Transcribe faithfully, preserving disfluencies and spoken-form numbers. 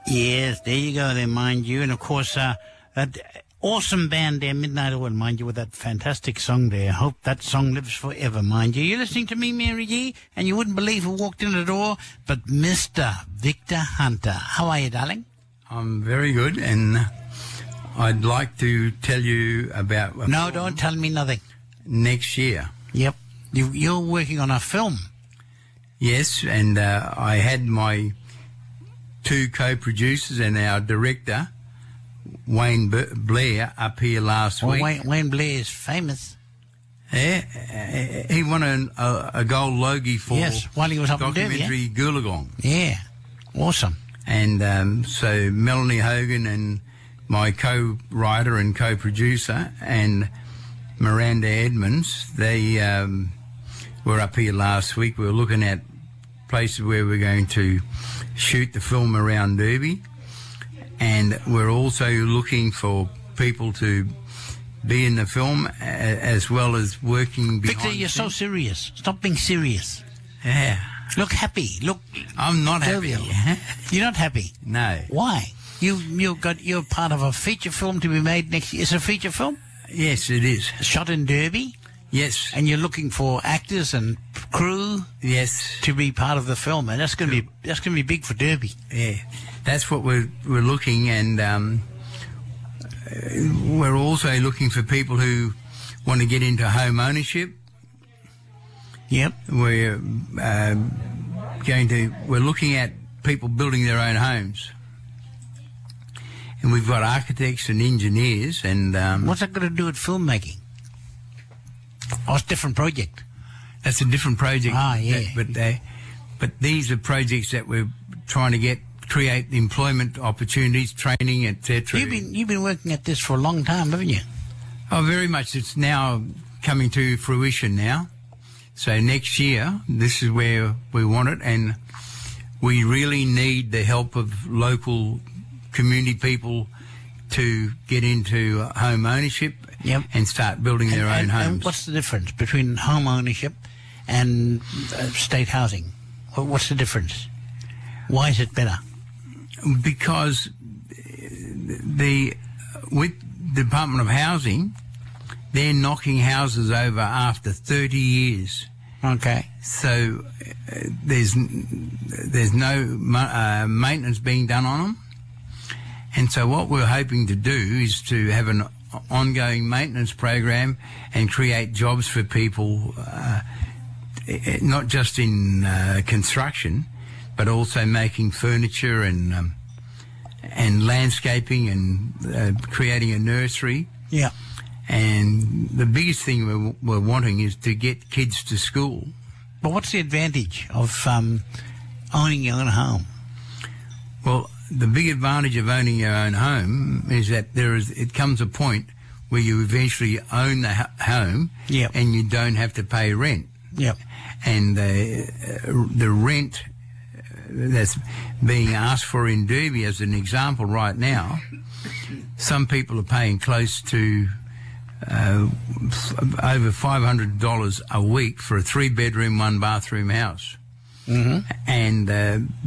Yes, there you go there, mind you. And, of course, uh, that awesome band there, Midnight Oil, mind you, with that fantastic song there. I hope that song lives forever, mind you. You're listening to me, Mary G, and you wouldn't believe who walked in the door, but Mister Victor Hunter. How are you, darling? I'm very good, and I'd like to tell you about... No, don't tell me nothing. Next year. Yep. You, you're working on a film. Yes, and uh, I had my two co-producers and our director, Wayne B- Blair, up here last well, week. Wayne, Wayne Blair is famous. Yeah, uh, he won a, a, a gold Logie for yes, while he was up in Derby, documentary yeah? Goolagong. Yeah, awesome. And um, so Melanie Hogan and my co-writer and co-producer and Miranda Edmonds, they um, were up here last week. We were looking at places where we're going to shoot the film around Derby, and we're also looking for people to be in the film a- as well as working behind. Victor, you're so serious. Stop being serious. Yeah. Look happy. Look. I'm not happy. You're not happy? No. Why? You you got you're part of a feature film to be made next year. Is it a feature film? Yes, it is. Shot in Derby? Yes. And you're looking for actors and crew? Yes. To be part of the film, and that's going to be that's going to be big for Derby. Yeah, that's what we're we're looking, and um, we're also looking for people who want to get into home ownership. Yep. We're uh, going to we're looking at people building their own homes, and we've got architects and engineers. And um, what's that got to do with filmmaking? Oh, it's a different project. That's a different project. Ah, yeah. But they, but these are projects that we're trying to get create employment opportunities, training, et cetera. You've been you've been working at this for a long time, haven't you? Oh, very much. It's now coming to fruition now. So next year, this is where we want it, and we really need the help of local community people to get into home ownership. Yep. And start building their and, own and, homes. And what's the difference between home ownership and uh, state housing? What's the difference? Why is it better? Because the with the Department of Housing, they're knocking houses over after thirty years. Okay. So uh, there's there's no uh, maintenance being done on them, and so what we're hoping to do is to have an ongoing maintenance program and create jobs for people, uh, not just in uh, construction, but also making furniture and um, and landscaping and uh, creating a nursery. Yeah. And the biggest thing we're, we're wanting is to get kids to school. But what's the advantage of um, owning your own home? Well, the big advantage of owning your own home is that there is, it comes a point where you eventually own the ho- home, yep. and you don't have to pay rent. Yep. And the uh, the rent that's being asked for in Derby, as an example, right now, some people are paying close to uh, f- over five hundred dollars a week for a three-bedroom, one-bathroom house. Mm-hmm. And uh,